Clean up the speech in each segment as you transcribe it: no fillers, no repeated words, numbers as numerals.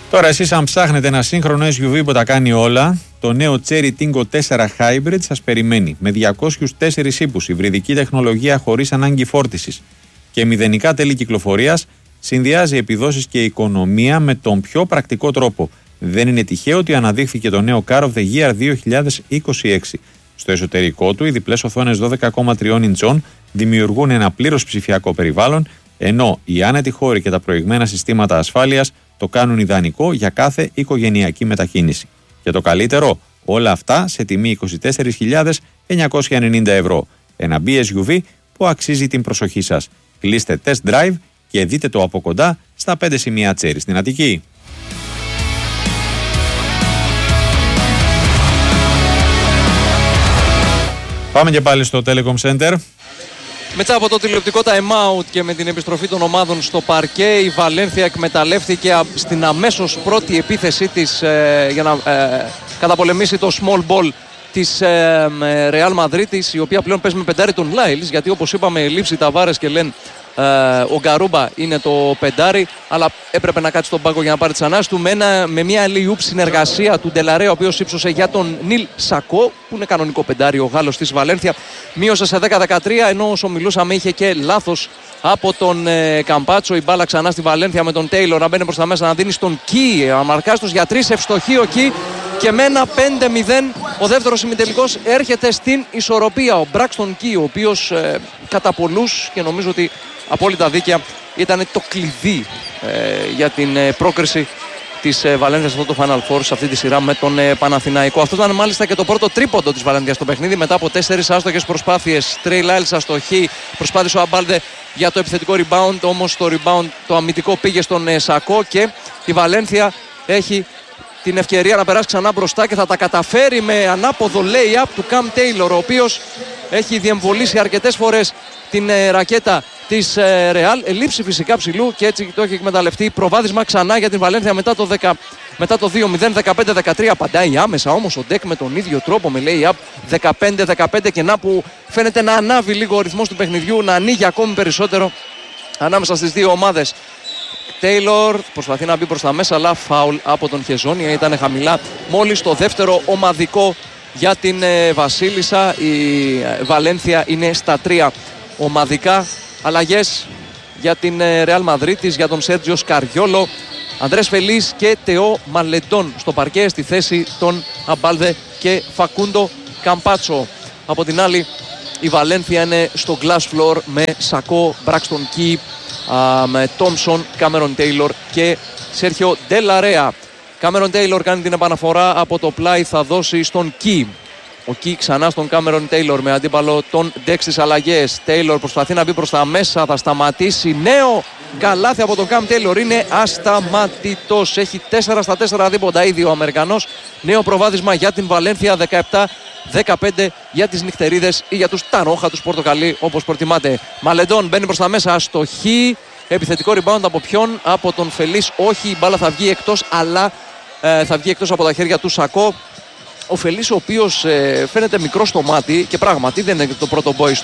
Τώρα εσείς αν ψάχνετε ένα σύγχρονο SUV που τα κάνει όλα, το νέο Chery Tingo 4 Hybrid σας περιμένει. Με 204 ύπους, υβριδική τεχνολογία χωρίς ανάγκη φόρτισης και μηδενικά τέλη κυκλοφορίας, συνδυάζει επιδόσεις και οικονομία με τον πιο πρακτικό τρόπο. Δεν είναι τυχαίο ότι αναδείχθηκε το νέο Car of the Year 2026. Στο εσωτερικό του, οι διπλές οθόνες 12,3 ιντσών δημιουργούν ένα πλήρως ψηφιακό περιβάλλον, ενώ οι άνετοι χώροι και τα προηγμένα συστήματα ασφάλειας το κάνουν ιδανικό για κάθε οικογενειακή μετακίνηση. Και το καλύτερο, όλα αυτά σε τιμή 24.990 ευρώ. Ένα BSUV που αξίζει την προσοχή σας. Κλείστε test drive και δείτε το από κοντά στα 5 σημεία Chery στην Αττική. Πάμε και πάλι στο Telecom Center. Μετά από το τηλεοπτικό time out και με την επιστροφή των ομάδων στο παρκέ, η Βαλένθια εκμεταλλεύτηκε στην αμέσως πρώτη επίθεσή της για να καταπολεμήσει το small ball της Real Madrid, η οποία πλέον παίζει με πεντάρι τον Λάιλς, γιατί όπως είπαμε λείψει Ταβάρες και λένε ο Γκαρούμπα είναι το πεντάρι, αλλά έπρεπε να κάτσει στον πάγκο για να πάρει τις ανάσεις του με μια alley-oop συνεργασία του Ντελαρέ, ο οποίος ύψωσε για τον Νίλ Σακό, που είναι κανονικό πεντάρι, ο Γάλλος της Βαλένθια. Μείωσε σε 10-13, ενώ όσο μιλούσαμε είχε και λάθος από τον Καμπάτσο. Η μπάλα ξανά στη Βαλένθια με τον Τέιλορ να μπαίνει προς τα μέσα, να δίνει στον Κι, αμαρκάστος για 3, ευστοχή ο Κι, και με ένα 5-0 ο δεύτερος ημιτελικός έρχεται στην ισορροπία. Ο Μπράξτον Κι, ο οποίος κατά πολλούς, και νομίζω ότι απόλυτα δίκαια, ήταν το κλειδί για την πρόκριση της Βαλένθιας σε αυτό το Final Four, σε αυτή τη σειρά με τον Παναθηναϊκό. Αυτό ήταν μάλιστα και το πρώτο τρίποντο της Βαλένθιας στο παιχνίδι, μετά από 4 άστοχες προσπάθειες. Τρέι Λάιλς αστοχή, προσπάθησε ο Αμπάλντε για το επιθετικό rebound, όμως το rebound το αμυντικό πήγε στον Σακό και η Βαλένθια έχει την ευκαιρία να περάσει ξανά μπροστά και θα τα καταφέρει με ανάποδο lay-up του Καμ Τέιλορ, ο οποίος έχει διεμβολήσει αρκετές φορές την ρακέτα της Real, ελείψει φυσικά ψηλού και έτσι το έχει εκμεταλλευτεί. Προβάδισμα ξανά για την Βαλένθια μετά το 2-0, 15-13. Απαντάει άμεσα όμως ο Ντεκ με τον ίδιο τρόπο, με lay-up 15-15, και να που φαίνεται να ανάβει λίγο ο ρυθμός του παιχνιδιού, να ανοίγει ακόμη περισσότερο ανάμεσα στις δύο ομάδες. Τέιλορ προσπαθεί να μπει προς τα μέσα, αλλά φάουλ από τον Χεζόνια, ήταν χαμηλά. Μόλις το δεύτερο ομαδικό για την Βασίλισσα. Η Βαλένθια είναι στα 3 ομαδικά. Αλλαγές για την Real Madrid, για τον Σέρτζιο Σκαριόλο, Ανδρές Φελής και Τεό Μαλεντών στο παρκέ, στη θέση των Αμπάλδε και Φακούντο Καμπάτσο. Από την άλλη η Βαλένθια είναι στο glass floor με Σακό, Μπράξτον Κι, με Τόμσον, Κάμερον Τέιλορ και Σέρχιο Ντελαρέα. Κάμερον Τέιλορ κάνει την επαναφορά από το πλάι, θα δώσει στον Κι. Ο Κι ξανά στον Κάμερον Τέιλορ με αντίπαλο τον Ντεξ στις αλλαγές. Τέιλορ προσπαθεί να μπει προς τα μέσα, θα σταματήσει. Νέο καλάθι από τον Καμ Τέιλορ, είναι ασταματητός. Έχει 4 στα 4 δίποντα ήδη ο Αμερικανός. Νέο προβάδισμα για την Βαλένθια, 17-15 για τις νυχτερίδες ή για τους ταρόχατους πορτοκαλί, όπως προτιμάτε. Μαλεντών μπαίνει προς τα μέσα, αστοχή. Επιθετικό rebound από ποιον? Από τον Φελής. Όχι, η μπάλα θα βγει εκτός, αλλά θα βγει εκτός από τα χέρια του Σακό. Ο Φελής, ο οποίος φαίνεται μικρό στο μάτι και πράγματι δεν είναι το πρώτο boy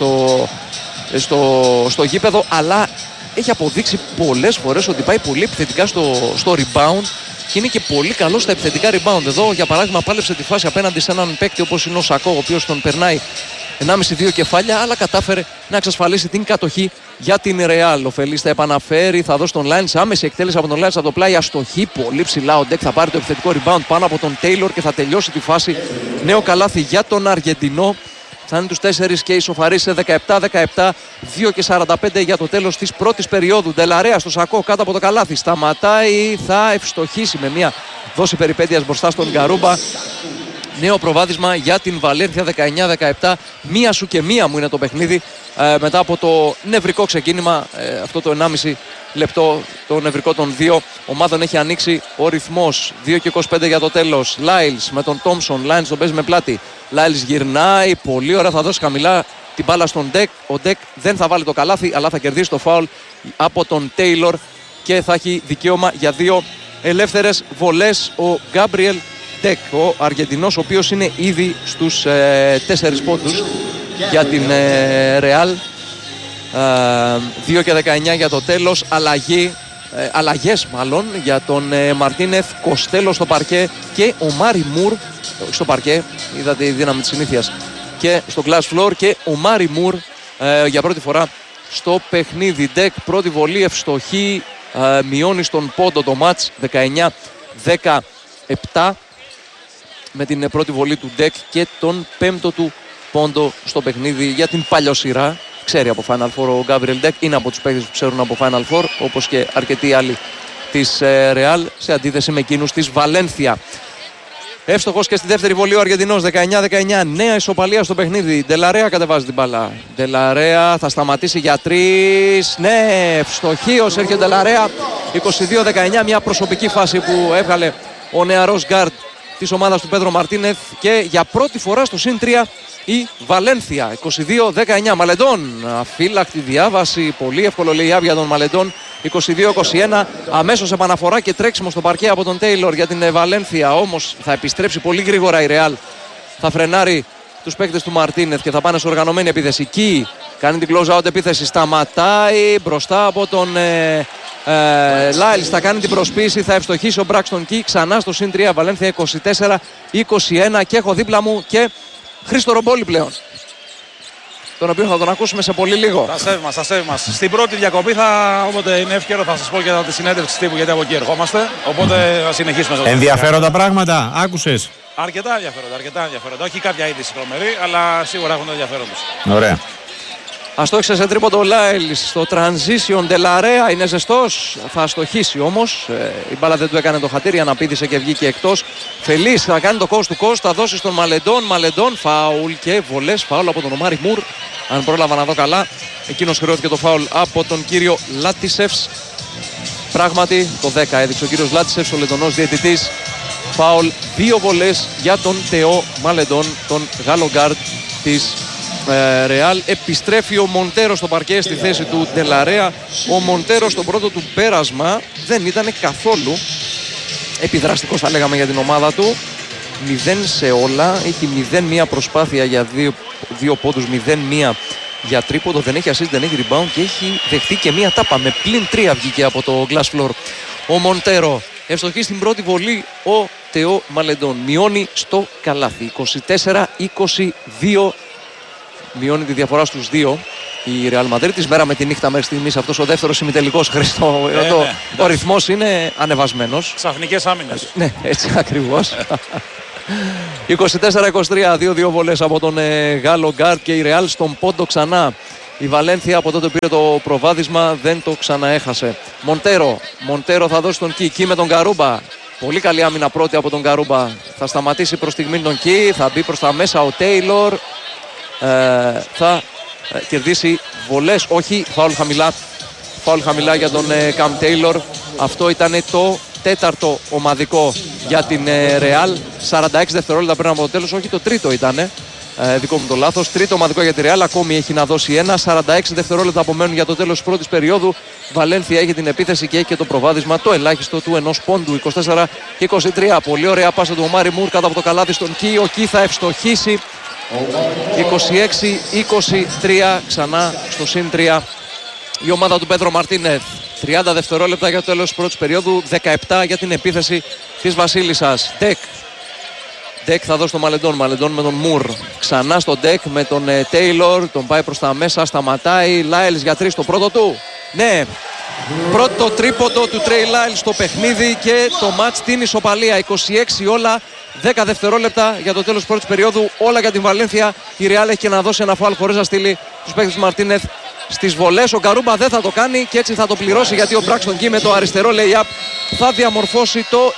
στο γήπεδο, αλλά έχει αποδείξει πολλές φορές ότι πάει πολύ επιθετικά στο rebound και είναι και πολύ καλό στα επιθετικά rebound. Εδώ για παράδειγμα πάλεψε τη φάση απέναντι σε έναν παίκτη όπως είναι ο Σακό, ο οποίος τον περνάει 1,5-2 κεφάλια, αλλά κατάφερε να εξασφαλίσει την κατοχή για την Real. Ο Φελής θα επαναφέρει, θα δώσει τον Λάινς, άμεση εκτέλεση από τον Λάινς από το πλάι, αστοχή, πολύ ψηλά. Ο Ντεκ θα πάρει το επιθετικό rebound πάνω από τον Τέιλορ και θα τελειώσει τη φάση. Νέο καλάθι για τον Αργεντινό. Φτάνει τους 4 και ισοφαρεί σε 17-17, 2:45 για το τέλος της πρώτης περίοδου. Ντελαρέα στο Σακό κάτω από το καλάθι, σταματάει, θα ευστοχίσει με μια δόση περιπέτειας μπροστά στον Γκαρούμπα. Νέο προβάδισμα για την Βαλένθια, 19-17. Μία σου και μία μου είναι το παιχνίδι μετά από το νευρικό ξεκίνημα, αυτό το 1,5 λεπτό, το νευρικό των δύο ομάδων έχει ανοίξει ο ρυθμός. 2:25 για το τέλος. Λάιλς με τον Τόμσον, Λάιλς τον παίζει με πλάτη. Λάιλς γυρνάει, πολύ ωραία, θα δώσει χαμηλά την μπάλα στον Ντεκ. Ο Ντεκ δεν θα βάλει το καλάθι, αλλά θα κερδίσει το φάουλ από τον Τέιλορ και θα έχει δικαίωμα για 2 ελεύθερες βολές ο Γκάμπριελ Ντεκ, ο Αργεντινός, ο οποίος είναι ήδη στους 4 πόντους για την Real. 2:19 για το τέλος. Αλλαγή αλλαγές μάλλον για τον Μαρτίνεθ, Κοστέλο στο παρκέ και ο Μάρι Μουρ στο παρκέ, είδατε η δύναμη της συνήθειας, και στο glass floor, και ο Μάρι Μουρ για πρώτη φορά στο παιχνίδι. Ντεκ πρώτη βολή ευστοχή, μειώνει στον πόντο το μάτς 19-17 με την πρώτη βολή του Ντεκ και τον πέμπτο του πόντο στο παιχνίδι για την παλιοσυρά. Ξέρει από Final Four ο Γκάμπριελ Ντεκ, είναι από τους παίκτες που ξέρουν από Final Four, όπως και αρκετοί άλλοι της Real, σε αντίθεση με εκείνους της Βαλένθια. Εύστοχος και στη δεύτερη βολή ο Αργεντινός, 19-19, νέα ισοπαλία στο παιχνίδι. Ντελαρέα κατεβάζει την μπάλα. Ντελαρέα θα σταματήσει για 3. Ναι, ευστοχή ο Σέρχιο Ντελαρέα. 22-19, μια προσωπική φάση που έβγαλε ο νεαρός γκάρντ της ομάδας του Πέντρο Μαρτίνεθ, και για πρώτη φορά στο συν 3 η Βαλένθια. 22-19, Μαλεντών. Αφύλακτη διάβαση, πολύ εύκολο λέει για τον Μαλεντών. 22-21, αμέσως επαναφορά και τρέξιμο στο παρκέ από τον Τέιλορ για την Βαλένθια. Όμως θα επιστρέψει πολύ γρήγορα η Ρεάλ. Θα φρενάρει τους παίκτες του Μαρτίνεθ και θα πάνε σε οργανωμένη επίθεση. Κι κάνει την close out επίθεση, σταματάει μπροστά από τον Λάιλς, θα κάνει την προσποίηση, θα ευστοχίσει ο Μπράξτον Κι. Ξανά στο συν 3, Βαλένθια 24-21, και έχω δίπλα μου και Χρήστο Ρομπόλη πλέον, τον οποίο θα τον ακούσουμε σε πολύ λίγο. Τα σέβη μας. Στην πρώτη διακοπή, όποτε είναι εύκαιρο, θα σας πω για τη συνέντευξη τύπου, γιατί από εκεί ερχόμαστε. Οπότε θα συνεχίσουμε. Ενδιαφέροντα πράγματα, άκουσες? Αρκετά ενδιαφέροντα. Όχι κάποια είδηση τρομερή, αλλά σίγουρα έχουν ενδιαφέρον τους. Ωραία. Αστόχησε σε τρίποντο ο Λάιλς στο transition. Ντελαρέα είναι ζεστός, θα αστοχίσει όμως. Η μπάλα δεν του έκανε το χατήρι, αναπήδησε και βγήκε εκτός. Φελής θα κάνει το coast to coast, θα δώσει στον Μαλεντών. Μαλεντών, φάουλ και βολές. Φάουλ από τον Ομάρι Μουρ, αν πρόλαβα να δω καλά. Εκείνος χρεώθηκε το φάουλ από τον κύριο Λάτισεφς. Πράγματι το 10 έδειξε ο κύριος Λάτισεφς, ο Λετωνός διαιτητής. Φάουλ, 2 βολές για τον Τεό Μαλεντών, τον Γάλλο γκάρντ της Ρεάλ. Επιστρέφει ο Μοντέρο στο παρκέ στη θέση του Ντελαρέα. Ο Μοντέρο στο πρώτο του πέρασμα δεν ήταν καθόλου επιδραστικός, θα λέγαμε, για την ομάδα του. 0 σε όλα. Έχει 0-1 προσπάθεια για 2 πόντους, 0-1 για τρίποντο. Δεν έχει assist, δεν έχει rebound και έχει δεχτεί και μία τάπα. Με πλην 3 βγήκε από το glass floor ο Μοντέρο. Ευστοχή στην πρώτη βολή ο Τεό Μαλεντών. Μειώνει στο καλάθι. 24-22. Μειώνει τη διαφορά στους 2 η Ρεάλ Μαδρίτης. Μέρα με τη νύχτα μέχρι στιγμής αυτός ο δεύτερος ημιτελικός, Χρήστο. Ο ρυθμός είναι ανεβασμένος. Ξαφνικές άμυνες. Ναι, έτσι ακριβώς. 24-23, 2-2 βολές από τον Γάλλο γκάρντ και η Ρεάλ στον πόντο ξανά. Η Βαλένθια από τότε πήρε το προβάδισμα, δεν το ξαναέχασε. Μοντέρο θα δώσει τον Κι με τον Καρούμπα. Πολύ καλή άμυνα πρώτη από τον Καρούμπα. Θα σταματήσει προς στιγμή τον Κι, θα μπει προς τα μέσα ο Τέιλορ. Θα κερδίσει βολές, όχι, φάουλ χαμηλά για τον Καμ Τέιλορ. Αυτό ήταν το τέταρτο ομαδικό για την Ρεάλ. 46 δευτερόλεπτα πριν από το τέλος, όχι, το τρίτο ήταν, δικό μου το λάθος. Τρίτο ομαδικό για τη Ρεάλ, ακόμη έχει να δώσει ένα. 46 δευτερόλεπτα απομένουν για το τέλος της πρώτης περίοδου. Βαλένθια έχει την επίθεση και έχει και το προβάδισμα, το ελάχιστο του 1 πόντου. 24-23, πολύ ωραία πάσα του Ομάρι Μουρ κάτω από το καλάθι στον Κι. Ο Κι θα ευστοχίσει. 26-23, ξανά στο συν 3 η ομάδα του Πέντρο Μαρτίνεθ. 30 δευτερόλεπτα για το τέλος της πρώτης περίοδου, 17 για την επίθεση της Βασίλισσας. Ντεκ θα δώσει τον Μαλεντών με τον Μουρ. Ξανά στον Ντεκ με τον Τέιλορ, τον πάει προς τα μέσα, σταματάει. Λάιλς για 3 στο πρώτο του. Ναι, πρώτο τρίποντο του Τρέι Λάιλς στο παιχνίδι και το μάτς στην ισοπαλία. 26 όλα. 10 δευτερόλεπτα για το τέλος της πρώτης περίοδου. Όλα για την Βαλένθια. Η Ρεάλ έχει και να δώσει ένα φάουλ χωρίς να στείλει τους παίκτες του Μαρτίνεθ στις βολές. Ο Καρούμπα δεν θα το κάνει και έτσι θα το πληρώσει, γιατί ο Μπράξτον Κι με το αριστερό lay-up θα διαμορφώσει το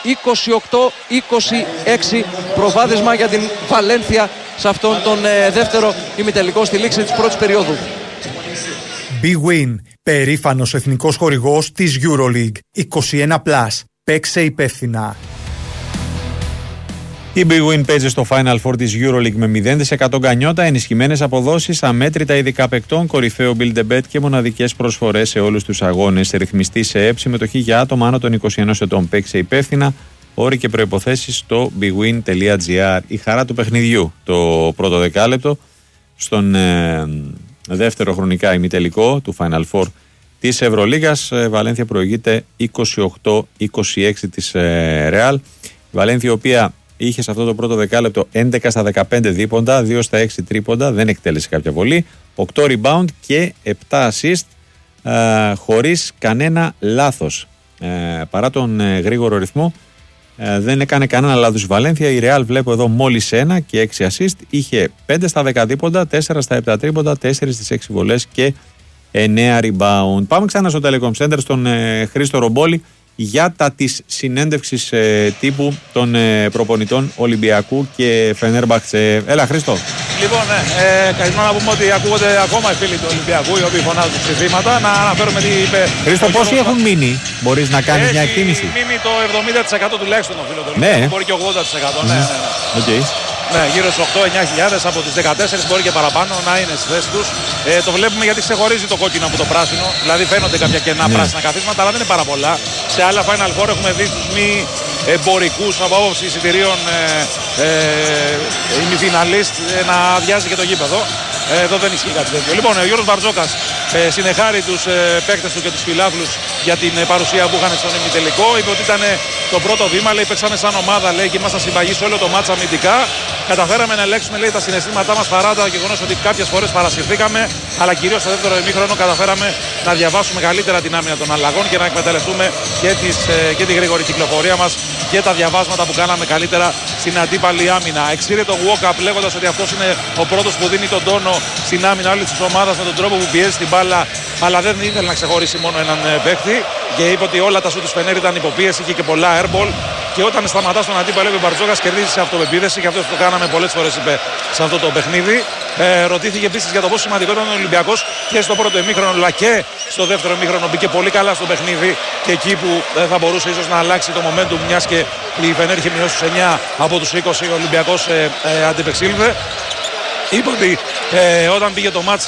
28-26 προβάδισμα για την Βαλένθια σε αυτόν τον δεύτερο ημιτελικό στη λήξη της πρώτης περίοδου. Big Win, περήφανος εθνικός χορηγός της EuroLeague. 21+. Παίξε υπεύθυνα. Η Big Win παίζει στο Final Four της EuroLeague με 0% γκανιότα, ενισχυμένες αποδόσεις, αμέτρητα ειδικά παικτών, κορυφαίο build a bet και μοναδικές προσφορές σε όλους τους αγώνες. Ρυθμιστή σε ΕΠ, συμμετοχή για άτομα άνω των 21 ετών. Παίξε υπεύθυνα, όροι και προϋποθέσεις στο bigwin.gr. Η χαρά του παιχνιδιού το πρώτο δεκάλεπτο στον δεύτερο χρονικά ημιτελικό του Final Four της Ευρωλίγας. Βαλένθια προηγείται 28-26 της Ρεάλ. Βαλένθια η οποία είχε σε αυτό το πρώτο δεκάλεπτο 11 στα 15 δίποντα, 2 στα 6 τρίποντα, δεν εκτέλεσε κάποια βολή, 8 rebound και 7 assist χωρίς κανένα λάθος. Παρά τον γρήγορο ρυθμό δεν έκανε κανένα λάθος η Βαλένθια. Η Ρεάλ βλέπω εδώ μόλις 1 και 6 assist, είχε 5 στα 10 δίποντα, 4 στα 7 τρίποντα, 4 στις 6 βολές και 9 rebound. Πάμε ξανά στο Telecom Center στον Χρήστο Ρομπόλη για τα της συνέντευξης τύπου των προπονητών Ολυμπιακού και Φενέρμπαχτσε. Έλα Χρήστο. Λοιπόν, καλησπέρα να πούμε ότι ακούγονται ακόμα οι φίλοι του Ολυμπιακού οι οποίοι φωνάζουν ψηφίματα. Να αναφέρουμε τι είπε. Χρήστο, πόσοι έχουν μείνει, μπορείς να κάνεις μια εκτίμηση? Έχει μείνει το 70% τουλάχιστον ο φίλος του Ολυμπιακού. Μπορεί και 80%. Ναι. Okay. Ναι, γύρω στους 8-9 από τις 14 μπορεί και παραπάνω να είναι στη θέση τους. Το βλέπουμε γιατί ξεχωρίζει το κόκκινο από το πράσινο. Δηλαδή φαίνονται κάποια κενά πράσινα καθίσματα, αλλά δεν είναι πάρα πολλά. Σε άλλα Final Four έχουμε δει τους μη εμπορικούς από άποψη εισιτηρίων ημιφιναλίστ να αδειάζει και το γήπεδο. Εδώ δεν ισχύει κάτι τέτοιο. Λοιπόν, ο Γιώργος Μπαρτζόκας συνεχάρει τους παίκτες του και τους φιλάθλους για την παρουσία που είχαν στον ημιτελικό. Είπε ότι ήταν το πρώτο βήμα, λέει, παίξαμε σαν ομάδα, λέει, και ήμασταν συμπαγεί σε όλο το μάτσα αμυντικά. Καταφέραμε να ελέγξουμε, λέει, τα συναισθήματά μας παρά το γεγονός ότι κάποιες φορές παρασυρθήκαμε, αλλά κυρίως στο δεύτερο ημίχρονο καταφέραμε να διαβάσουμε καλύτερα την άμυνα των αλλαγών και να εκμεταλλευτούμε και τη γρήγορη κυκλοφορία μας και τα διαβάσματα που κάναμε καλύτερα στην αντίπαλη άμυνα. Εξήρε τον walk-up λέγοντας ότι αυτός είναι ο πρώτος που δίνει τον τόνο στην άμυνα όλη της ομάδας με τον τρόπο που πιέζει την μπάλα, αλλά δεν ήθελε να ξεχωρίσει μόνο έναν παίκτη και είπε ότι όλα τα σου του Φενέρ ήταν υποπίεση, είχε και πολλά airball. Και όταν σταματά τον αντίπαλο, ο Μπαρτζόκας κερδίζει σε αυτοπεποίθηση και αυτό το κάναμε πολλές φορές, είπε, σε αυτό το παιχνίδι. Ρωτήθηκε επίσης για το πόσο σημαντικό ήταν ο Ολυμπιακός και στο πρώτο ημίχρονο, αλλά και στο δεύτερο ημίχρονο. Μπήκε πολύ καλά στο παιχνίδι και εκεί που θα μπορούσε ίσως να αλλάξει το momentum, μιας και η Φενέρ είχε μειώσει στους 9 από τους 20, ο Ολυμπιακός αντιπεξήλθε. Είπε ότι όταν πήγε το μάτς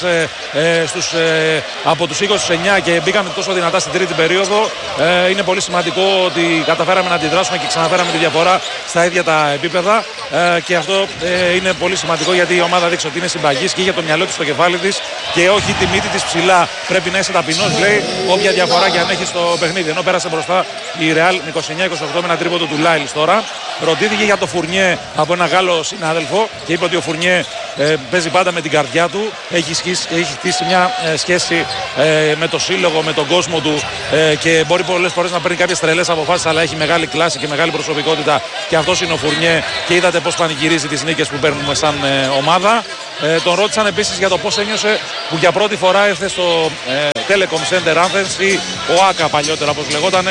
από τους 20 στους 9 και μπήκαμε τόσο δυνατά στην τρίτη περίοδο, είναι πολύ σημαντικό ότι καταφέραμε να αντιδράσουμε και ξαναφέραμε τη διαφορά στα ίδια τα επίπεδα και αυτό είναι πολύ σημαντικό γιατί η ομάδα δείξει ότι είναι συμπαγής και είχε το μυαλό της στο κεφάλι της και όχι τη μύτη της ψηλά. Πρέπει να είσαι ταπεινός, λέει, όποια διαφορά και αν έχει στο παιχνίδι. Ενώ πέρασε μπροστά η Real 29-28 με ένα τρίποντο του Λάιλ τώρα. Ρωτήθηκε για το Φουρνιέ από ένα Γάλλο συνάδελφο και είπε ότι ο Φουρνιέ παίζει πάντα με την καρδιά του. Έχει χτίσει μια σχέση με το σύλλογο, με τον κόσμο του και μπορεί πολλές φορές να παίρνει κάποιες τρελές αποφάσεις, αλλά έχει μεγάλη κλάση και μεγάλη προσωπικότητα. Και αυτός είναι ο Φουρνιέ και είδατε πώς πανηγυρίζει τις νίκες που παίρνουμε σαν ομάδα. Τον ρώτησαν επίσης για το πώς ένιωσε που για πρώτη φορά ήρθε στο Telecom Center Athens ή ο ΆΚΑ παλιότερα όπως λεγότανε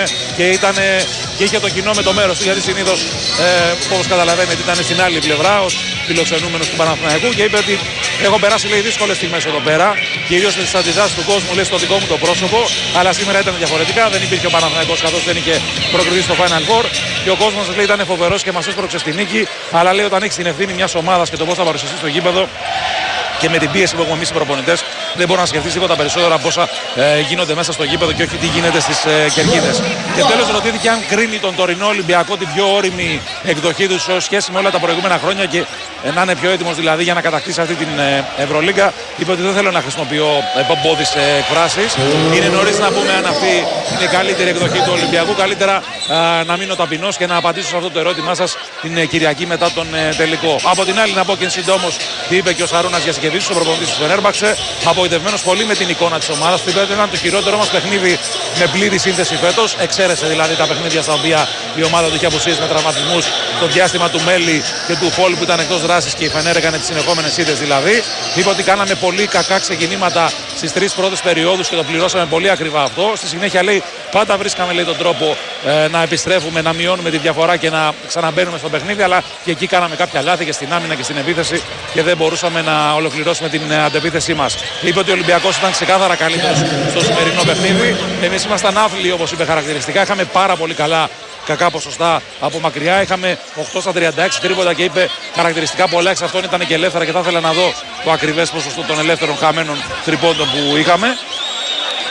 και είχε το κοινό με το μέρος του, γιατί συνήθως όπως καταλαβαίνετε ήταν στην άλλη πλευρά ως φιλοξενούμενος του Παναθηναϊκού και είπε ότι έχω περάσει, λέει, δύσκολες στιγμές εδώ πέρα, κυρίως στις αντιδράσεις του κόσμου, λέει, στο δικό μου το πρόσωπο, αλλά σήμερα ήταν διαφορετικά, δεν υπήρχε ο Παναθηναϊκός καθώς δεν είχε προκριθεί στο Final Four και ο κόσμος, λέει, ήταν φοβερός και μας έσπρωξε στη νίκη, αλλά, λέει, όταν έχεις την ευθύνη μιας ομάδας και το πώς θα παρουσιαστεί στο γήπεδο και με την πίεση που έχουμε εμείς οι προπονητές, δεν μπορεί να σκεφτείς τίποτα περισσότερα από όσα γίνονται μέσα στο γήπεδο και όχι τι γίνεται στις κερκίδες. Και τέλος ρωτήθηκε αν κρίνει τον τωρινό Ολυμπιακό την πιο όριμη εκδοχή του σε σχέση με όλα τα προηγούμενα χρόνια και να είναι πιο έτοιμος δηλαδή για να κατακτήσει αυτή την Ευρωλίγκα. Είπε ότι δεν θέλω να χρησιμοποιώ πομπόδεις εκφράσεις. Είναι νωρίς να πούμε αν αυτή είναι η καλύτερη εκδοχή του Ολυμπιακού. Καλύτερα να μείνω ταπεινός και να απαντήσω σε αυτό το ερώτημά σας την Κυριακή μετά τον τελικό. Από την άλλη, να πω και συντόμως τι είπε και ο Σαρούνας Γιασικεβίτσιος, ο προπονητής της Φενέρμπαχτσε. Απογοητευμένος πολύ με την εικόνα της ομάδας. Του είπε ότι ήταν το χειρότερο μας παιχνίδι με πλήρη σύνθεση φέτος. Εξαίρεσε δηλαδή τα παιχνίδια στα οποία η ομάδα του είχε απουσίες με τραυματισμούς, το διάστημα του Μέλι και του Φόλ που ήταν εκτός δράσης και η Φενέρ έκανε τις συνεχόμενες ήττες δηλαδή. Είπε ότι κάναμε πολύ κακά ξεκινήματα στις 3 πρώτες περιόδους και το πληρώσαμε πολύ ακριβά αυτό. Στη συνέχεια, λέει, πάντα βρίσκαμε, λέει, τον τρόπο να επιστρέφουμε, να μειώνουμε τη διαφορά και να ξαναμπαίνουμε στο παιχνίδι, αλλά και εκεί κάναμε κάποια λάθη και στην άμυνα και στην επίθεση και δεν μπορούσαμε να ολοκληρώσουμε την αντεπίθεσή μας. Είπε ότι ο Ολυμπιακός ήταν ξεκάθαρα καλύτερος στο σημερινό παιχνίδι. Εμείς ήμασταν άθλιοι, όπως είπε χαρακτηριστικά. Είχαμε πάρα πολύ κακά ποσοστά από μακριά. Είχαμε 8 στα 36 τρίποντα και είπε χαρακτηριστικά πολλά εξ αυτών ήταν και ελεύθερα και θα ήθελα να δω το ακριβές ποσοστό των ελεύθερων χαμένων τριπώντων που είχαμε.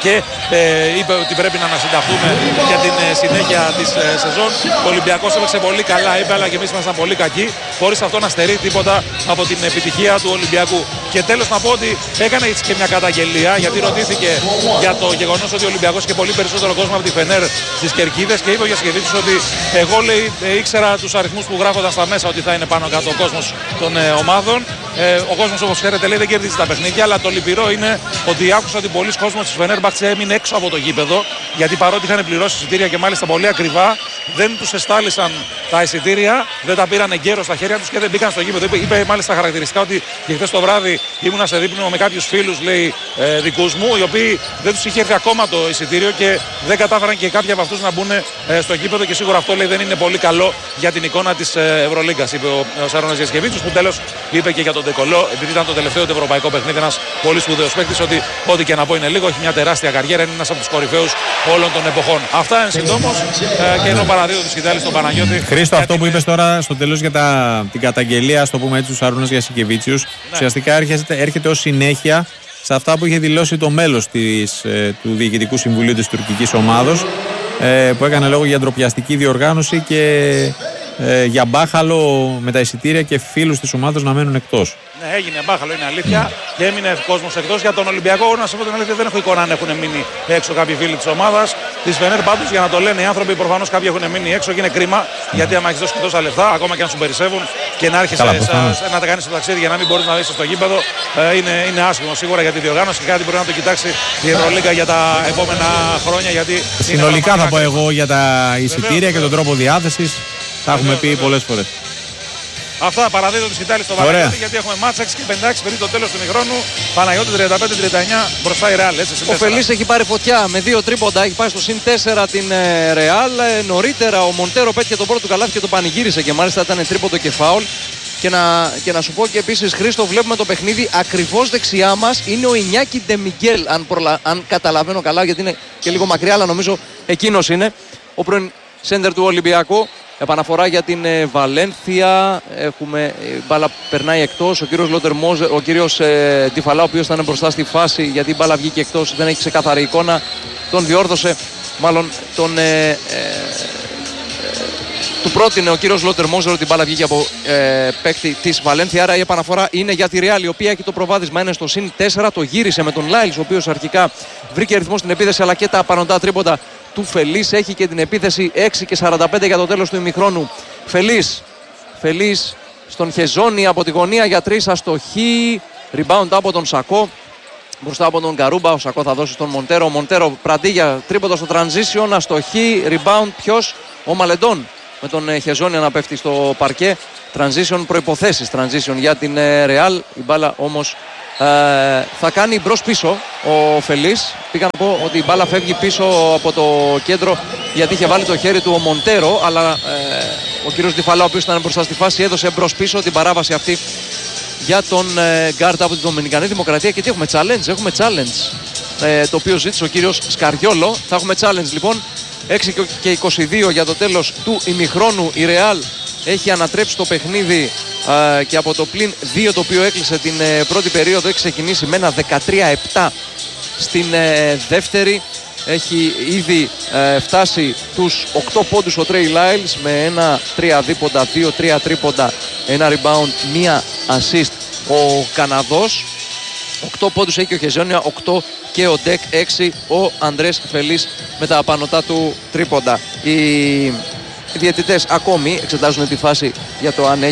και είπε ότι πρέπει να ανασυνταχθούμε για την συνέχεια της σεζόν. Ο Ολυμπιακός έπαιξε πολύ καλά, είπε, αλλά και εμείς ήμασταν πολύ κακοί, χωρίς αυτό να στερεί τίποτα από την επιτυχία του Ολυμπιακού. Και τέλος να πω ότι έκανε και μια καταγγελία, γιατί ρωτήθηκε για το γεγονός ότι ο Ολυμπιακός είχε πολύ περισσότερο κόσμο από τη Φενέρ στις κερκίδες και είπε ο Γιασκεβίτσιος ότι εγώ, λέει, ήξερα τους αριθμούς που γράφονταν στα μέσα ότι θα είναι πάνω κάτω ο κόσμος των ομάδων. Ο κόσμος, όπως ξέρετε, λέει, δεν κερδίζει τα παιχνίδια, αλλά το λυπηρό είναι ότι άκουσα ότι πολλοί κόσμος της Φενέρμπαχτσε έμεινε έξω από το γήπεδο, γιατί παρότι είχαν πληρώσει εισιτήρια και μάλιστα πολύ ακριβά, δεν τους εστάλησαν τα εισιτήρια, δεν τα πήραν εγκαίρως στα χέρια τους και δεν μπήκαν στο γήπεδο. Είπε μάλιστα χαρακτηριστικά ότι και χθες το βράδυ ήμουνα σε δείπνο με κάποιους φίλους, λέει, δικούς μου, οι οποίοι δεν τους είχε έρθει ακόμα το εισιτήριο και δεν κατάφεραν και κάποιοι από αυτούς να μπουν στο γήπεδο, και σίγουρα αυτό, λέει, δεν είναι πολύ καλό για την εικόνα της Ευρωλίγκας, είπε ο Σάρωνας Γιασκεβίτσιος, που τέλος είπε και για τον Ντεκολό, επειδή ήταν το τελευταίο του ευρωπαϊκό παιχνίδι, ένας πολύ σπουδαίος παίκτης, ότι ό,τι και να πω είναι λίγο, έχει μια τεράστια καριέρα, είναι ένας από τους κορυφαίους όλων των εποχών. Αυτά εν συντόμως και είναι ο παραδείγμα του σκητάλη στον Παναγιώτη. Χρήστο, αυτό που είπες τώρα στο τέλος για την καταγγελία, ας το πούμε έτσι, του Σάρουνας Γιασκεβίτσιους, ουσιαστικά έρχεται ως συνέχεια σε αυτά που είχε δηλώσει το μέλος του Διοικητικού Συμβουλίου της τουρκικής ομάδος, που έκανε λόγο για ντροπιαστική διοργάνωση και για μπάχαλο με τα εισιτήρια και φίλους της ομάδας να μένουν εκτός. Ναι, έγινε μπάχαλο, είναι αλήθεια, και έμεινε κόσμος εκτός. Για τον Ολυμπιακό, να σου πω την αλήθεια, δεν έχω εικόνα αν έχουν μείνει έξω κάποιοι φίλοι της ομάδας. Της Φενέρ, πάντως, για να το λένε οι άνθρωποι, προφανώς κάποιοι έχουν μείνει έξω και είναι κρίμα, γιατί άμα έχεις δώσει και τόσα λεφτά, ακόμα και αν σου περισσεύουν και να έρχεσαι να τα κάνεις το ταξίδι για να μην μπορείς να δεις στο γήπεδο, είναι άσχημο σίγουρα για τη διοργάνωση και κάτι μπορεί να το κοιτάξει η Ευρωλίγκα για τα επόμενα χρόνια. Γιατί συνολικά θα πω εγώ για τα εισιτήρια και τον τρόπο διάθεσης. Τα έχουμε πει πολλές φορές. Αυτά παραδίδω τη σκητάλη στο Παναγιώτη, γιατί έχουμε μάτσα 6 και 56 περί το τέλος του ημιχρόνου. Παναγιώτη 35-39 μπροστά η Ρεάλ. Ο Φελής έχει πάρει φωτιά με 2 τρίποντα, έχει πάει στο συν 4 την Ρεάλ. Νωρίτερα ο Μοντέρο πέτυχε τον πρώτο καλάθι και το πανηγύρισε και μάλιστα ήταν τρίποντο και φάουλ. Και να σου πω και επίσης, Χρήστο, βλέπουμε το παιχνίδι ακριβώς δεξιά μας είναι ο Ινιάκη Ντεμιγκέλ, αν καταλαβαίνω καλά, γιατί είναι και λίγο μακριά, αλλά νομίζω εκείνος είναι ο πρώην σέντερ του Ολυμπιακού. Επαναφορά για την Βαλένθια. Έχουμε, η μπάλα περνάει εκτός. Ο κύριος Τιφαλά, ο οποίος ήταν μπροστά στη φάση, γιατί η μπάλα βγήκε εκτός, δεν έχει ξεκαθαρή εικόνα. Τον διόρθωσε, μάλλον του πρότεινε ο κύριος Λότερ Μόζερ ότι η μπάλα βγήκε από παίκτη της Βαλένθια. Άρα η επαναφορά είναι για τη Ρεάλ, η οποία έχει το προβάδισμα, είναι στο συν 4. Το γύρισε με τον Λάιλς, ο οποίος αρχικά βρήκε ρυθμό στην επίθεση, αλλά και τα απανωτά τρίποντα του Φελής. Έχει και την επίθεση 6 και 45 για το τέλος του ημιχρόνου. Φελής στον Χεζόνι από τη γωνία για 3, αστοχή. Rebound από τον Σακό. Μπροστά από τον Γκαρούμπα, ο Σακό θα δώσει στον Μοντέρο. Μοντέρο Πραντίγια, τρίποντα στο transition, αστοχή. Rebound ποιος? Ο Μαλεντών, με τον Χεζόνι να πέφτει στο παρκέ. Transition, προϋποθέσεις transition για την Real. Η μπάλα όμως θα κάνει μπρος πίσω ο Φελής. Πήγα να πω ότι η μπάλα φεύγει πίσω από το κέντρο, γιατί είχε βάλει το χέρι του ο Μοντέρο, αλλά ο κύριος Ντιφαλά, ο οποίος ήταν μπροστά στη φάση, έδωσε μπρος πίσω την παράβαση αυτή για τον γκάρντ από τη Δομινικανή Δημοκρατία. Και τι έχουμε? Challenge, το οποίο ζήτησε ο κύριος Σκαριόλο. Θα έχουμε challenge λοιπόν. 6 και 22 για το τέλος του ημιχρόνου. Η Real έχει ανατρέψει το παιχνίδι και από το πλην 2 το οποίο έκλεισε την πρώτη περίοδο έχει ξεκινήσει με ένα 13-7 στην δεύτερη. Έχει ήδη φτάσει τους 8 πόντους ο Τρέι Λάιλς με ένα 3 δίποντα, 2-3 τρίποντα, ένα rebound, 1 assist ο Καναδός. 8 πόντους έχει και ο Χεζόνια, 8 και ο Ντεκ, 6 ο Αντρές Φελής με τα απανωτά του τρίποντα. Οι διαιτητές ακόμη εξετάζουν τη φάση για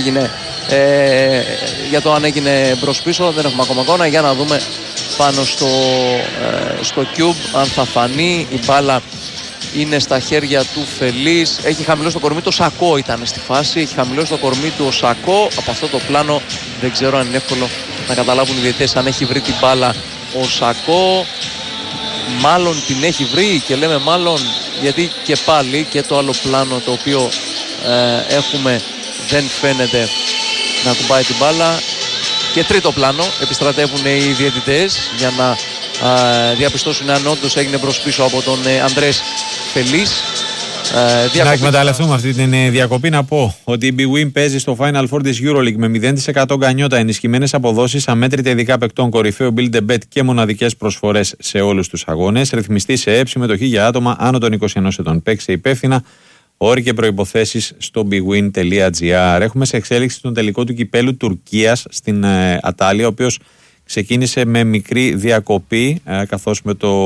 το αν έγινε μπρος πίσω. Δεν έχουμε ακόμα εικόνα, για να δούμε πάνω στο cube αν θα φανεί. Η μπάλα είναι στα χέρια του Φελής. Έχει χαμηλώσει το κορμί του, ο Σακό ήταν στη φάση. Έχει χαμηλώσει το κορμί του ο Σακό. Από αυτό το πλάνο δεν ξέρω αν είναι εύκολο να καταλάβουν οι διαιτητές αν έχει βρει την μπάλα ο Σακό. Μάλλον την έχει βρει, και λέμε μάλλον γιατί και πάλι και το άλλο πλάνο το οποίο έχουμε δεν φαίνεται να κουμπάει την μπάλα. Και τρίτο πλάνο επιστρατεύουν οι διαιτητές για να διαπιστώσουν αν όντως έγινε μπρος πίσω από τον Αντρές Φελής. διακοπή. Να εκμεταλλευτούμε αυτή την διακοπή. Να πω ότι η Big Win παίζει στο Final Four της EuroLeague με 0% γκανιότα, ενισχυμένες αποδόσεις, αμέτρητα ειδικά παικτών, κορυφαίο build a bet και μοναδικές προσφορές σε όλους τους αγώνες. Ρυθμιστή σε συμμετοχή για άτομα άνω των 21 ετών. Παίξε υπεύθυνα. Όροι και προϋποθέσεις στο bigwin.gr. Έχουμε σε εξέλιξη τον τελικό του κυπέλου Τουρκίας στην Ατάλια, ο οποίος ξεκίνησε με μικρή διακοπή, καθώς με το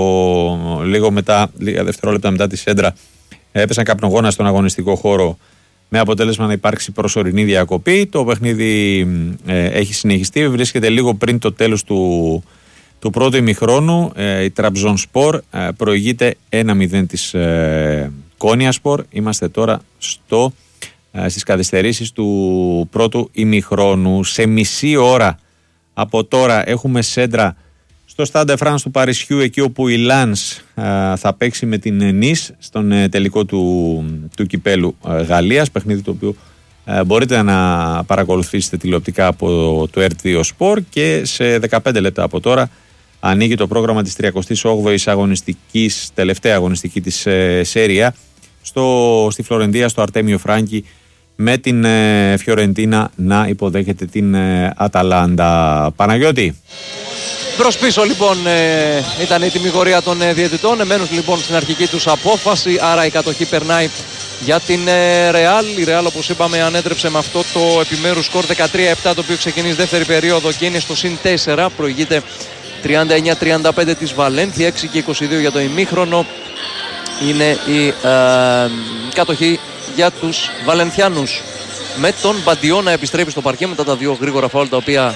λίγα δευτερόλεπτα μετά τη σέντρα έπεσαν καπνογόνα στον αγωνιστικό χώρο, με αποτέλεσμα να υπάρξει προσωρινή διακοπή. Το παιχνίδι έχει συνεχιστεί, βρίσκεται λίγο πριν το τέλος του πρώτου ημιχρόνου. Η Τραμπζονσπορ προηγείται 1-0 της Κόνιασπορ. Είμαστε τώρα στις καθυστερήσεις του πρώτου ημιχρόνου. Σε μισή ώρα από τώρα έχουμε σέντρα στο Stade de France του Παρισιού, εκεί όπου η Λανς θα παίξει με την Νις στον τελικό του κυπέλου Γαλλίας, παιχνίδι το οποίο μπορείτε να παρακολουθήσετε τηλεοπτικά από το RTO Sport, και σε 15 λεπτά από τώρα ανοίγει το πρόγραμμα της 38ης αγωνιστικής, τελευταία αγωνιστική της Σέρια στη Φλωρεντία, στο Αρτέμιο Φράγκη, με την Φιωρεντίνα να υποδέχεται την Αταλάντα. Παναγιώτη. Προς πίσω λοιπόν ήταν η τιμιγορία των διαιτητών, εμένουν λοιπόν στην αρχική τους απόφαση, άρα η κατοχή περνάει για την Ρεάλ. Η Ρεάλ, όπως είπαμε, ανέτρεψε με αυτό το επιμέρους σκορ 13-7, το οποίο ξεκινήσει δεύτερη περίοδο και είναι στο συν 4, προηγείται 39-35 της Βαλένθια, 6 και 22 για το ημίχρονο. Είναι η κατοχή για τους Βαλενθιάνους, με τον Μπαντιό να επιστρέφει στο παρκέ μετά τα δύο γρήγορα φάουλ τα οποία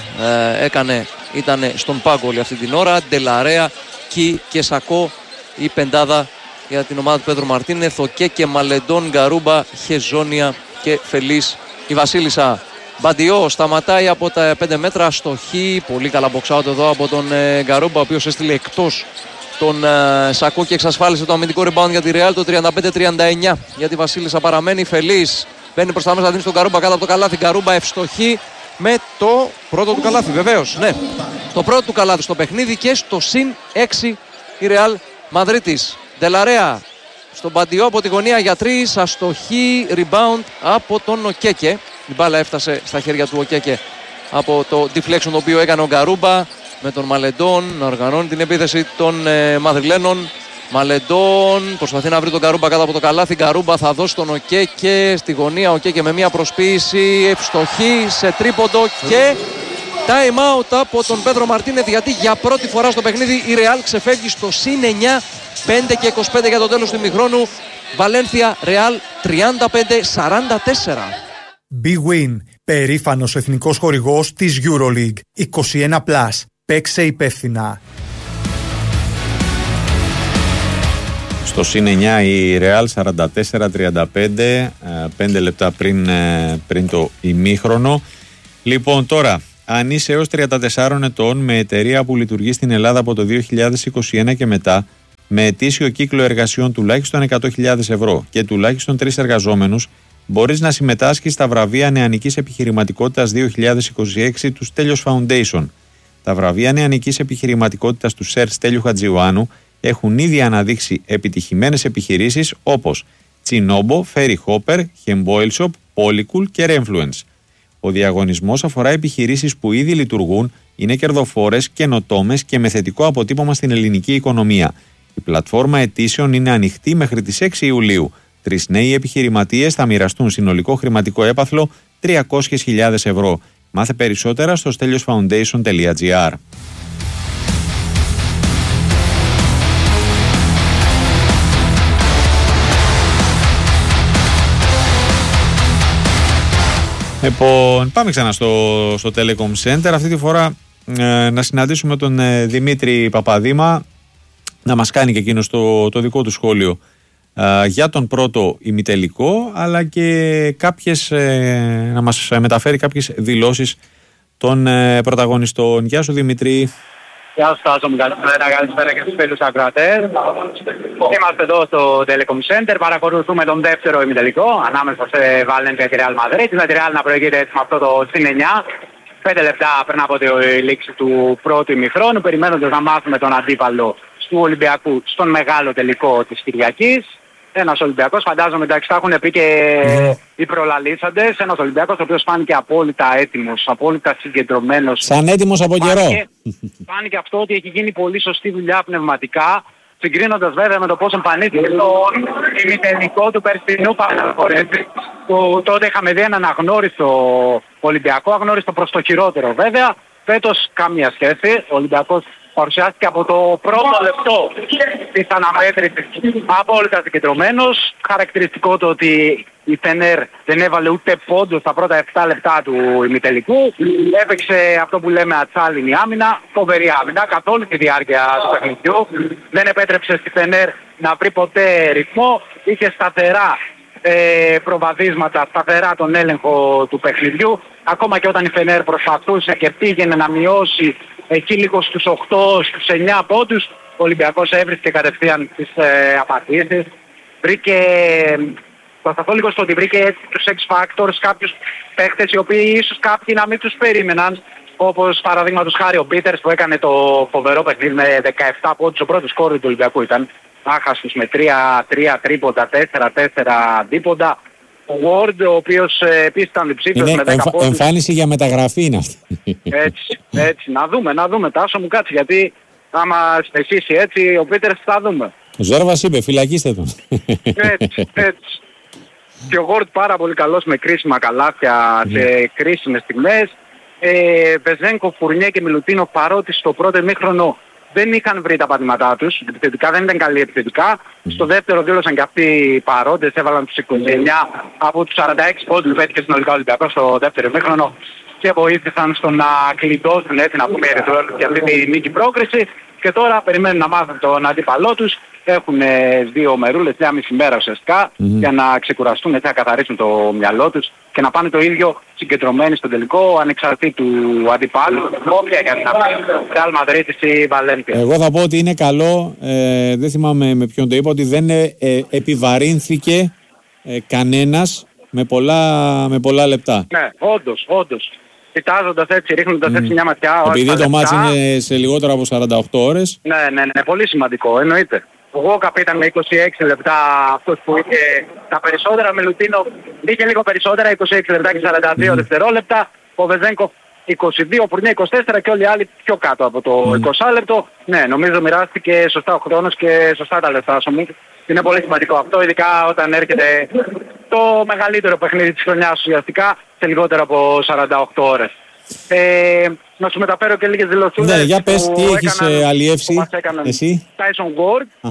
ήταν στον πάγκο όλη αυτή την ώρα. Ντελαρέα, Κι και Σακό, η πεντάδα για την ομάδα του Πέδρο Μαρτίνεθ. Ο και Μαλεντών, Γκαρούμπα, Χεζόνια και Φελής η Βασίλισσα. Μπαντιό σταματάει από τα 5 μέτρα στο Χ. Πολύ καλά μποξάουτ εδώ από τον Γκαρούμπα, ο οποίος έστειλε εκτός τον Σακό και εξασφάλισε το αμυντικό rebound για τη Ρεάλ. Το 35-39 για τη Βασίλισσα παραμένει. Φελής μπαίνει προς τα μέσα, δίνει στον Γκαρούμπα κάτω από το καλάθι. Γκαρούμπα ευστοχή με το πρώτο του καλάθι, βεβαίως. Ναι, το πρώτο του καλάθι στο παιχνίδι και στο συν 6 η Ρεάλ Μαδρίτης. Ντελαρέα στον Μπαντιό από τη γωνία για 3. Αστοχή, rebound από τον Οκέκε. Η μπάλα έφτασε στα χέρια του Οκέκε από το deflection το οποίο έκανε ο Γκαρούμπα, με τον Μαλεντών να οργανώνει την επίθεση των Μαδριλένων. Μαλεντών προσπαθεί να βρει τον Γκαρούμπα κάτω από το καλάθι. Γκαρούμπα θα δώσει τον Οκέκε στη γωνία. Οκέκε με μια προσποίηση, ευστοχή σε τρίποντο και time out από τον Πέδρο Μαρτίνεθ, γιατί για πρώτη φορά στο παιχνίδι η Ρεάλ ξεφεύγει στο συν 9, 5 και 25 για το τέλος του ημιχρόνου. Βαλένθια Ρεάλ 35-44. Big Win, περήφανος εθνικός χορηγός της EuroLeague. 21+. Παίξε υπεύθυνα. Στο συν 9 η Real 44-35, 5 λεπτά πριν το ημίχρονο. Λοιπόν, τώρα, αν είσαι έως 34 ετών με εταιρεία που λειτουργεί στην Ελλάδα από το 2021 και μετά, με ετήσιο κύκλο εργασιών τουλάχιστον 100.000 ευρώ και τουλάχιστον 3 εργαζόμενους, μπορείς να συμμετάσχεις στα βραβεία νεανικής επιχειρηματικότητας 2026 του Στέλιος Foundation. Τα βραβεία νεανικής επιχειρηματικότητας του ΣΕΡ Στέλιου Χατζιωάννου έχουν ήδη αναδείξει επιτυχημένες επιχειρήσεις όπως Τσινόμπο, Ferry Hopper, Hemboil Shop, Polycool και Refluence. Ο διαγωνισμός αφορά επιχειρήσεις που ήδη λειτουργούν, είναι κερδοφόρες, καινοτόμες και με θετικό αποτύπωμα στην ελληνική οικονομία. Η πλατφόρμα αιτήσεων είναι ανοιχτή μέχρι τις 6 Ιουλίου. 3 νέοι επιχειρηματίες θα μοιραστούν συνολικό χρηματικό έπαθλο 300.000 ευρώ. Μάθε περισσότερα στο steliosfoundation.gr. Λοιπόν, πάμε ξανά στο Telecom Center. Αυτή τη φορά να συναντήσουμε τον Δημήτρη Παπαδήμα, να μας κάνει και εκείνος το δικό του σχόλιο για τον πρώτο ημιτελικό, αλλά και να μας μεταφέρει κάποιες δηλώσεις των πρωταγωνιστών. Γεια σου Δημήτρη. Γεια σας Τάσο, καλησπέρα και στους φίλους ακροατές. Είμαστε εδώ στο Telecom Center, παρακολουθούμε τον δεύτερο ημιτελικό ανάμεσα σε Βαλένθια και Real Madrid. Με τη Real να προηγείται έτσι με αυτό το συν 9, 5 λεπτά πριν από τη λήξη του πρώτου ημιχρόνου, περιμένοντας να μάθουμε τον αντίπαλο του Ολυμπιακού στον μεγάλο τελικό της Κυριακής. Ένας Ολυμπιακός, φαντάζομαι εντάξει θα έχουν πει και οι προλαλήσαντες. Ένας Ολυμπιακός ο οποίος φάνηκε απόλυτα έτοιμος, απόλυτα συγκεντρωμένος. Σαν έτοιμος από καιρό. Φάνηκε αυτό ότι έχει γίνει πολύ σωστή δουλειά πνευματικά. Συγκρίνοντας βέβαια με το πώς εμφανίστηκε στο ημιτελικό του περσινού Παναθηναϊκού, που τότε είχαμε δει έναν αγνώριστο Ολυμπιακό, αγνώριστο προς το χειρότερο βέβαια. Φέτος καμία σχέση. Ο Ολυμπιακός παρουσιάστηκε από το πρώτο λεπτό της αναμέτρησης απόλυτα συγκεντρωμένος. Χαρακτηριστικό το ότι η Φενέρ δεν έβαλε ούτε πόντο στα πρώτα 7 λεπτά του ημιτελικού. Έπαιξε αυτό που λέμε ατσάλινη άμυνα, φοβερή άμυνα καθ' όλη τη διάρκεια του παιχνιδιού. Δεν επέτρεψε στη Φενέρ να βρει ποτέ ρυθμό. Είχε σταθερά προβαδίσματα, σταθερά τον έλεγχο του παιχνιδιού. Ακόμα και όταν η Φενέρ προσπαθούσε και πήγαινε να μειώσει εκεί λίγο στους 8, στους 9 πόντους, ο Ολυμπιακός έβρισκε κατευθείαν τις απαντήσεις. Βρήκε, θα σταθώ λίγο στο ότι βρήκε έτσι τους X Factors, κάποιους παίχτες οι οποίοι ίσως κάποιοι να μην τους περίμεναν, όπως παραδείγματος χάρη ο Πίτερς που έκανε το φοβερό παιχνίδι με 17 πόντους, ο πρώτος σκόρερ του Ολυμπιακού ήταν. Άχαστος με 3 τρίποντα, 4 αντίποντα. Ο Ward, ο οποίος επίσης ήταν διψήφιος με 10 πόντους. Εμφάνιση για μεταγραφή είναι αυτή. Έτσι. Να δούμε. Τάσο μου κάτσε, γιατί άμα συνεχίσει έτσι, ο Πίτερς θα δούμε. Ο Ζέρβας είπε, φυλακίστε τον. Έτσι. Και ο Ward πάρα πολύ καλός με κρίσιμα καλάθια σε κρίσιμες στιγμές. Βεζένκο, Φουρνιέ και Μιλουτίνο, παρότι στο πρώτο ημίχρονο δεν είχαν βρει τα πατήματά τους, επιθετικά δεν ήταν καλή επιθετικά. Στο δεύτερο δήλωσαν και αυτοί παρόντες, έβαλαν τους 29 από τους 46 πόντους που πέτυχε συνολικά ο Ολυμπιακός στο δεύτερο ημίχρονο και βοήθησαν στο να κλειδώσουν, έτσι να πούμε, για αυτή τη νίκη πρόκριση. Και τώρα περιμένουν να μάθουν τον αντίπαλό τους. Έχουν 2 μερούλες, 2,5 μέρα ουσιαστικά, για να ξεκουραστούν, έτσι να καθαρίσουν το μυαλό τους και να πάνε το ίδιο συγκεντρωμένοι στο τελικό, ανεξαρτήτου αντιπάλου, όποια για την Ρεάλ Μαδρίτης ή Βαλένθια. Εγώ θα πω ότι είναι καλό, δεν θυμάμαι με ποιον το είπα, ότι δεν επιβαρύνθηκε κανένας με πολλά λεπτά. Ναι, όντως. Κοιτάζοντας έτσι, ρίχνοντας έτσι μια ματιά. Επειδή το μάτς είναι σε λιγότερο από 48 ώρες. Ναι, πολύ σημαντικό, εννοείται. Ο Γόκαπ ήταν με 26 λεπτά αυτός που είχε τα περισσότερα. Μιλουτίνο είχε λίγο περισσότερα, 26 λεπτά και 42 δευτερόλεπτα. Ο Βεζένκοφ 22, Φουρνιέ 24 και όλοι οι άλλοι πιο κάτω από το 20 λεπτό. Ναι, νομίζω μοιράστηκε σωστά ο χρόνος και σωστά τα λεπτά μου. Είναι πολύ σημαντικό αυτό, ειδικά όταν έρχεται το μεγαλύτερο παιχνίδι της χρονιάς ουσιαστικά σε λιγότερο από 48 ώρες. Να σου μεταφέρω και λίγες δηλωσούλες. Ναι, για πες, τι έχεις αλλιεύσει εσύ. Tyson Ward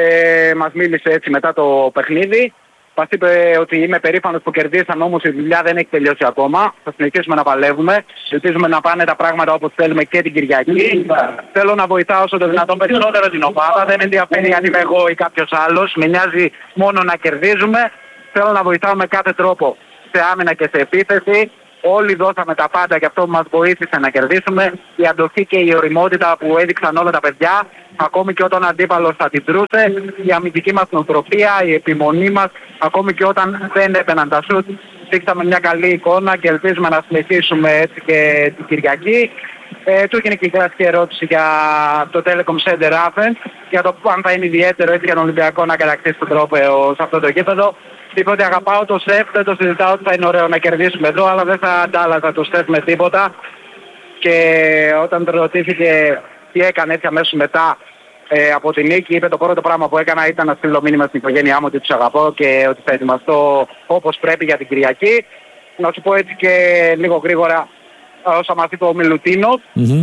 μας μίλησε έτσι μετά το παιχνίδι. Μας είπε ότι είμαι περήφανος που κερδίσαμε, όμως η δουλειά δεν έχει τελειώσει ακόμα. Θα συνεχίσουμε να παλεύουμε. Ελπίζουμε να πάνε τα πράγματα όπως θέλουμε και την Κυριακή. Θέλω να βοηθάω όσο το δυνατόν περισσότερο την ομάδα. Δεν με ενδιαφέρει αν είμαι εγώ ή κάποιος άλλος. Με νοιάζει μόνο να κερδίζουμε. Θέλω να βοηθάω με κάθε τρόπο σε άμυνα και σε επίθεση. Όλοι δώσαμε τα πάντα και αυτό που μας βοήθησε να κερδίσουμε. Η αντοχή και η ωριμότητα που έδειξαν όλα τα παιδιά, ακόμη και όταν ο αντίπαλος θα την τρούσε, η αμυντική μας νοοτροπία, η επιμονή μας, ακόμη και όταν δεν έπαιναν τα σουτ, δείξαμε μια καλή εικόνα και ελπίζουμε να συνεχίσουμε έτσι και την Κυριακή. Του έγινε και η κλασική ερώτηση για το Telecom Center Athens, για το αν θα είναι ιδιαίτερο έτσι για τον Ολυμπιακό να κατακτήσει τον τρόπο σε αυτό το γήπεδο. Είπε ότι αγαπάω το σεφ, δεν το συζητάω ότι θα είναι ωραίο να κερδίσουμε εδώ, αλλά δεν θα αντάλλαζα το σεφ με τίποτα. Και όταν ρωτήθηκε τι έκανε έτσι αμέσως μετά από την νίκη, είπε το πρώτο πράγμα που έκανα ήταν να στείλω μήνυμα στην οικογένειά μου ότι τους αγαπώ και ότι θα ετοιμαστώ όπως πρέπει για την Κυριακή. Να σου πω έτσι και λίγο γρήγορα όσα μας είπε ο Μιλουτίνο.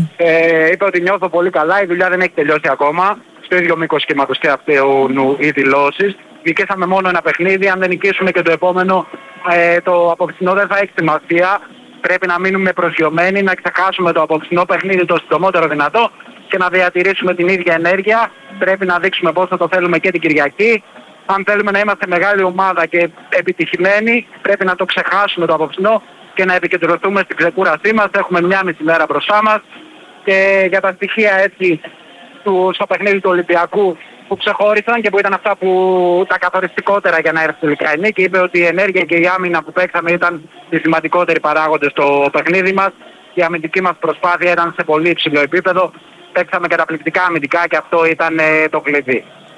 Είπε ότι νιώθω πολύ καλά, η δουλειά δεν έχει τελειώσει ακόμα. Στο ίδιο μήκος κύματος και αυτού οι δηλώσεις. Νικήσαμε μόνο ένα παιχνίδι, αν δεν νικήσουμε και το επόμενο, το απόψινό δεν θα έχει σημασία. Πρέπει να μείνουμε προσγειωμένοι, να ξεχάσουμε το απόψινό παιχνίδι το συντομότερο δυνατό και να διατηρήσουμε την ίδια ενέργεια. Πρέπει να δείξουμε πώς θα το θέλουμε και την Κυριακή. Αν θέλουμε να είμαστε μεγάλη ομάδα και επιτυχημένοι, πρέπει να το ξεχάσουμε το απόψινό και να επικεντρωθούμε στην ξεκούρασή μας. Έχουμε μια μισή μέρα μπροστά μας και για τα στοιχεία έτσι στο παιχνίδι του Ολυμπιακού που ξεχώρισαν και που ήταν αυτά που τα καθοριστικότερα για να έρθει τελικά η νίκη. Είπε ότι η ενέργεια και η άμυνα που παίξαμε ήταν οι σημαντικότεροι παράγοντες στο παιχνίδι μας. Η αμυντική μας προσπάθεια ήταν σε πολύ υψηλό επίπεδο. Παίξαμε καταπληκτικά αμυντικά και αυτό ήταν το κλειδί.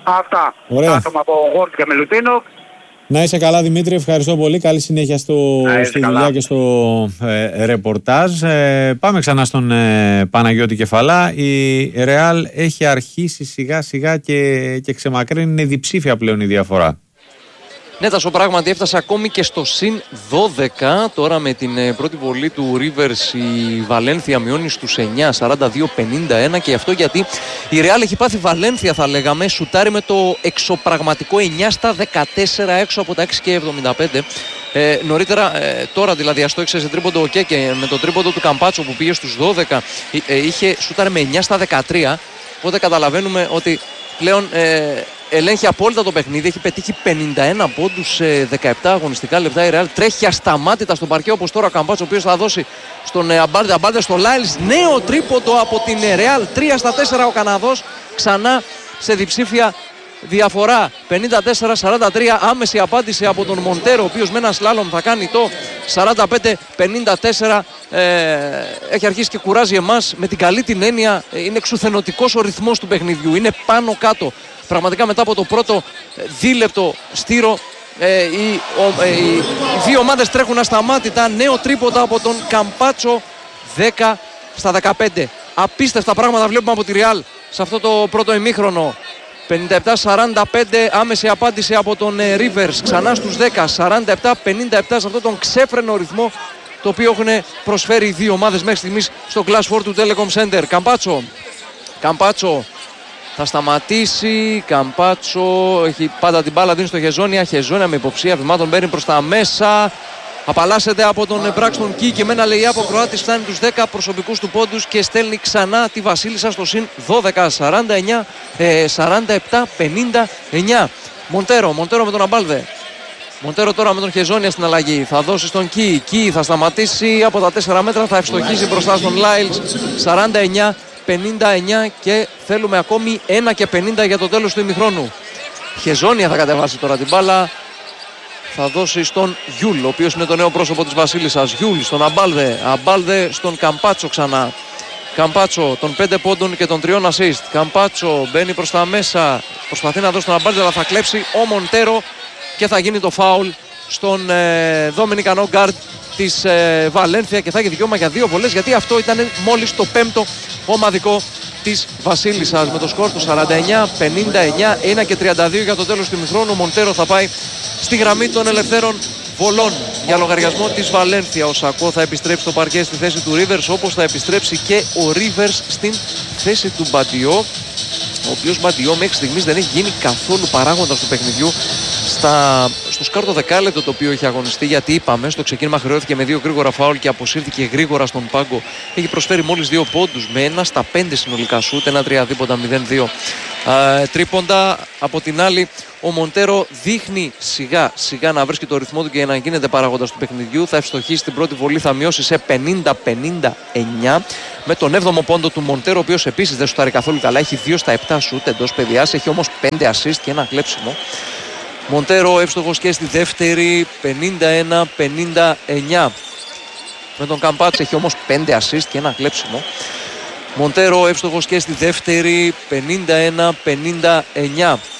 Αυτά. Ωραία. Άτομα από Γόρτ και Μιλουτίνο. Να είσαι καλά, Δημήτρη, ευχαριστώ πολύ. Καλή συνέχεια στη δουλειά και στο ρεπορτάζ. Πάμε ξανά στον Παναγιώτη Κεφαλά. Η Ρεάλ έχει αρχίσει σιγά σιγά και ξεμακρύνει. Είναι διψήφια πλέον η διαφορά. Ναι, Τάσο, πράγματι έφτασε ακόμη και στο συν 12. Τώρα με την πρώτη βολή του Rivers η Βαλένθια μειώνει στους 9, 42-51, και αυτό γιατί η Real έχει πάθει Βαλένθια, θα λέγαμε. Σουτάρει με το εξωπραγματικό 9 στα 14 έξω από τα 6,75. Νωρίτερα, τώρα δηλαδή, αστόχησε σε τρίποντο και με το τρίποντο του Καμπάτσο που πήγε στους 12, είχε σουτάρει με 9 στα 13. Οπότε καταλαβαίνουμε ότι πλέον ελέγχει απόλυτα το παιχνίδι. Έχει πετύχει 51 πόντους σε 17 αγωνιστικά λεπτά. Η Real τρέχει ασταμάτητα στον παρκέ, όπως τώρα ο Καμπάτσο, ο οποίος θα δώσει στον Αμπάλτε. Αμπάλτε στο Λάιλς. Νέο τρίποντο από την Real. 3 στα 4 ο Καναδός. Ξανά σε διψήφια διαφορά. 54-43. Άμεση απάντηση από τον Μοντέρο, ο οποίος με ένα σλάλομ θα κάνει το 45-54. Έχει αρχίσει και κουράζει εμάς με την καλή την έννοια. Είναι εξουθενωτικός ο ρυθμός του παιχνιδιού. Είναι πάνω κάτω. Πραγματικά μετά από το πρώτο δίλεπτο στήρο οι δύο ομάδες τρέχουν ασταμάτητα. Νέο τρίποντα από τον Καμπάτσο, 10 στα 15. Απίστευτα πράγματα βλέπουμε από τη Real σε αυτό το πρώτο ημίχρονο. 57-45, άμεση απάντηση από τον Rivers, ξανά στους 10, 47-57 σε αυτόν τον ξέφρενο ρυθμό το οποίο έχουν προσφέρει οι δύο ομάδες μέχρι στιγμής στο Glass 4 του Telecom Center. Καμπάτσο θα σταματήσει. Καμπάτσο έχει πάντα την μπάλα, δίνει στο Χεζόνια. Χεζόνια με υποψία βημάτων παίρνει προς τα μέσα. Απαλλάσσεται από τον Μπράξτον Κι και με ένα λέει από Κροάτης φτάνει τους 10 προσωπικούς του πόντους και στέλνει ξανά τη Βασίλισσα στο συν 12, 47-59. Μοντέρο με τον Αμπάλδε. Μοντέρο τώρα με τον Χεζόνια στην αλλαγή. Θα δώσει στον Κι. Κι θα σταματήσει από τα 4 μέτρα. Θα ευστοχίσει μπροστά στον Λάιλς. 49-59 και θέλουμε ακόμη 1 και 50 για το τέλος του ημιχρόνου. Χεζόνια θα κατεβάσει τώρα την μπάλα. Θα δώσει στον Γιούλ, ο οποίος είναι το νέο πρόσωπο της Βασίλισσας. Γιούλ στον Αμπάλδε. Αμπάλδε στον Καμπάτσο ξανά. Καμπάτσο των 5 πόντων και των 3 assist. Καμπάτσο μπαίνει προς τα μέσα. Προσπαθεί να δώσει τον Αμπάλδε, αλλά θα κλέψει ο Μοντέρο και θα γίνει το φάουλ στον Δομινικανό γκάρντ της Βαλένθια και θα έχει δικαίωμα για 2 βολές, γιατί αυτό ήταν μόλις το 5ο ομαδικό της Βασίλισσας. Με το σκορ του 49-59, 1 και 32 για το τέλος του ημιχρόνου. Ο Μοντέρο θα πάει στη γραμμή των ελευθέρων βολών για λογαριασμό της Βαλένθια. Ο Σακό θα επιστρέψει στο παρκέ στη θέση του Rivers, όπως θα επιστρέψει και ο Rivers στην θέση του Μπαντιό, ο οποίος Μπαντιό μέχρι στιγμής δεν έχει γίνει καθόλου παράγοντας του παιχνιδιού στο σκάρτο δεκάλεπτο το οποίο έχει αγωνιστεί, γιατί είπαμε στο ξεκίνημα χρεώθηκε με 2 γρήγορα φάουλ και αποσύρθηκε γρήγορα στον πάγκο. Έχει προσφέρει μόλις 2 πόντους με 1 στα 5 συνολικά σούτ, 1-3 δίποτα 0-2 τρίποντα. Από την άλλη ο Μοντέρο δείχνει σιγά σιγά να βρίσκει το ρυθμό του και να γίνεται παράγοντας του παιχνιδιού. Θα ευστοχίσει την πρώτη βολή, θα μειώσει σε 50-59 με τον 7ο πόντο του Μοντέρο, ο οποίος επίσης δεν σουτάρει καθόλου καλά. Έχει 2 στα 7 σούτ εντός παιδιάς, έχει όμως 5 assist και ένα κλέψιμο. Μοντέρο εύστοχος και στη δεύτερη, 51-59 με τον Καμπάτσο, έχει όμως 5 assist και ένα κλέψιμο. Μοντέρο εύστοχος και στη δεύτερη, 51-59